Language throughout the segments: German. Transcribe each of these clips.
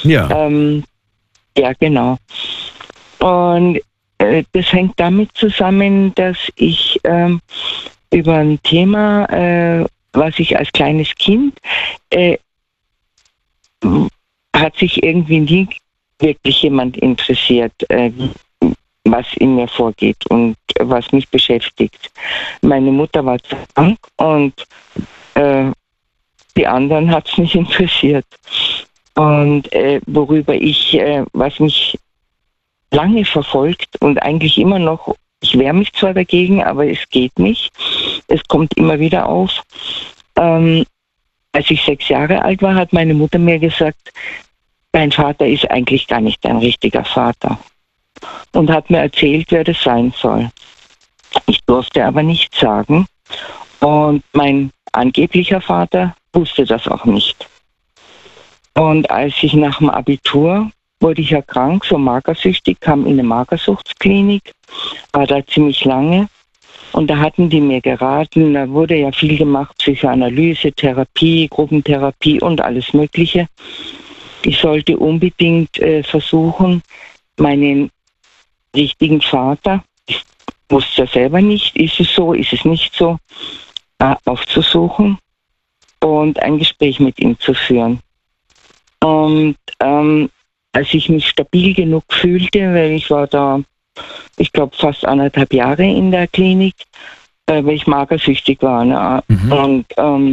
Ja. Ja, genau. Und das hängt damit zusammen, dass ich über ein Thema, was ich als kleines Kind, hat sich irgendwie nie wirklich jemand interessiert, was in mir vorgeht und was mich beschäftigt. Meine Mutter war krank und die anderen hat es nicht interessiert. Und was mich lange verfolgt und eigentlich immer noch, ich wehre mich zwar dagegen, aber es geht nicht. Es kommt immer wieder auf. Als ich 6 Jahre alt war, hat meine Mutter mir gesagt, dein Vater ist eigentlich gar nicht dein richtiger Vater. Und hat mir erzählt, wer das sein soll. Ich durfte aber nichts sagen. Und mein angeblicher Vater wusste das auch nicht. Und als ich nach dem Abitur wurde ich ja krank, so magersüchtig, kam in eine Magersuchtsklinik, war da ziemlich lange. Und da hatten die mir geraten, da wurde ja viel gemacht, Psychoanalyse, Therapie, Gruppentherapie und alles Mögliche. Ich sollte unbedingt versuchen, meinen richtigen Vater, ich wusste ja selber nicht, ist es so, ist es nicht so, aufzusuchen und ein Gespräch mit ihm zu führen. Und als ich mich stabil genug fühlte, weil ich war da, ich glaube, fast 1,5 Jahre in der Klinik, weil ich magersüchtig war. Ne? Und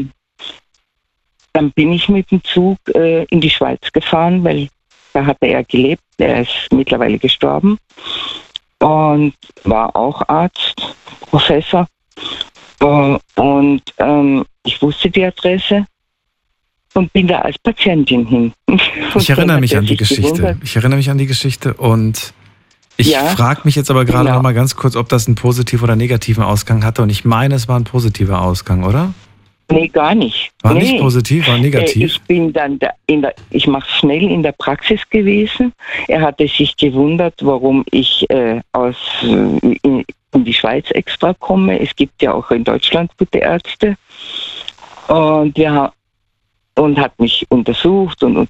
dann bin ich mit dem Zug in die Schweiz gefahren, weil da hatte er gelebt. Er ist mittlerweile gestorben und war auch Arzt, Professor. Und ich wusste die Adresse und bin da als Patientin hin. Ich erinnere mich an die Geschichte. Und ich frage mich jetzt aber gerade noch mal ganz kurz, ob das einen positiven oder negativen Ausgang hatte. Und ich meine, es war ein positiver Ausgang, oder? Nee, gar nicht. War nicht positiv, war negativ? Ich bin dann ich mache schnell in der Praxis gewesen. Er hatte sich gewundert, warum ich in die Schweiz extra komme. Es gibt ja auch in Deutschland gute Ärzte. Und hat mich untersucht und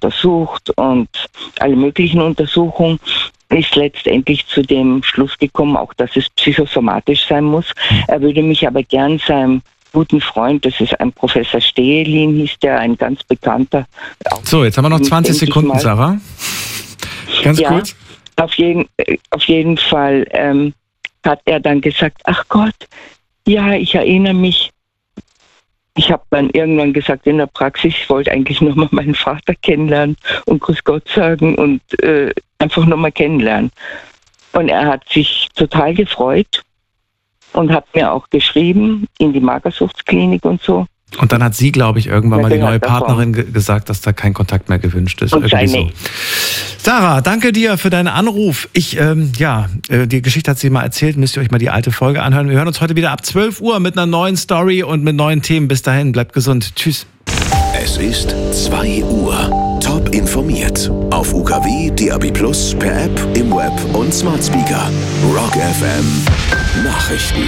alle möglichen Untersuchungen, ist letztendlich zu dem Schluss gekommen, auch dass es psychosomatisch sein muss. Er würde mich aber gern seinem guten Freund, das ist ein Professor Stehlin, hieß der, ein ganz bekannter. So, jetzt haben wir noch 20 Sekunden, Sarah. Ganz kurz. Auf jeden Fall hat er dann gesagt, ach Gott, ja, ich erinnere mich. Ich habe dann irgendwann gesagt in der Praxis, ich wollte eigentlich nochmal meinen Vater kennenlernen und Grüß Gott sagen und einfach nochmal kennenlernen. Und er hat sich total gefreut und hat mir auch geschrieben in die Magersuchtsklinik und so. Und dann hat sie, glaube ich, irgendwann mal die neue Partnerin gesagt, dass da kein Kontakt mehr gewünscht ist. Und so. Sarah, danke dir für deinen Anruf. Die Geschichte hat sie mal erzählt, müsst ihr euch mal die alte Folge anhören. Wir hören uns heute wieder ab 12 Uhr mit einer neuen Story und mit neuen Themen. Bis dahin, bleibt gesund. Tschüss. Es ist 2 Uhr. Top informiert. Auf UKW, DAB+, per App, im Web und Smart Speaker. Rock FM. Nachrichten.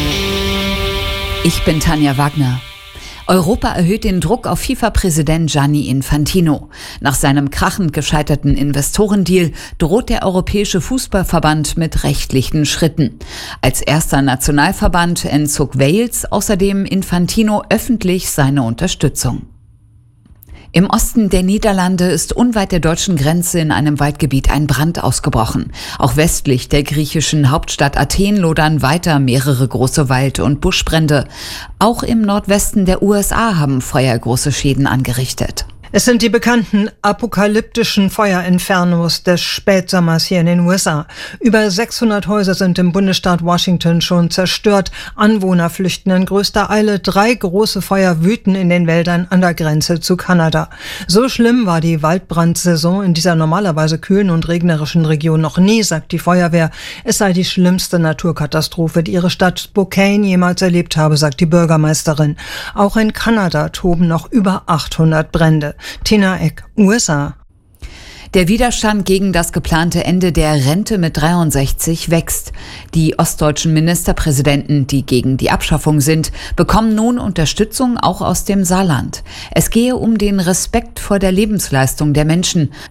Ich bin Tanja Wagner. Europa erhöht den Druck auf FIFA-Präsident Gianni Infantino. Nach seinem krachend gescheiterten Investorendeal droht der Europäische Fußballverband mit rechtlichen Schritten. Als erster Nationalverband entzog Wales außerdem Infantino öffentlich seine Unterstützung. Im Osten der Niederlande ist unweit der deutschen Grenze in einem Waldgebiet ein Brand ausgebrochen. Auch westlich der griechischen Hauptstadt Athen lodern weiter mehrere große Wald- und Buschbrände. Auch im Nordwesten der USA haben Feuer große Schäden angerichtet. Es sind die bekannten apokalyptischen Feuerinfernos des Spätsommers hier in den USA. Über 600 Häuser sind im Bundesstaat Washington schon zerstört. Anwohner flüchten in größter Eile. 3 große Feuer wüten in den Wäldern an der Grenze zu Kanada. So schlimm war die Waldbrandsaison in dieser normalerweise kühlen und regnerischen Region noch nie, sagt die Feuerwehr. Es sei die schlimmste Naturkatastrophe, die ihre Stadt Spokane jemals erlebt habe, sagt die Bürgermeisterin. Auch in Kanada toben noch über 800 Brände. Tina Eck, USA. Der Widerstand gegen das geplante Ende der Rente mit 63 wächst. Die ostdeutschen Ministerpräsidenten, die gegen die Abschaffung sind, bekommen nun Unterstützung auch aus dem Saarland. Es gehe um den Respekt vor der Lebensleistung der Menschen.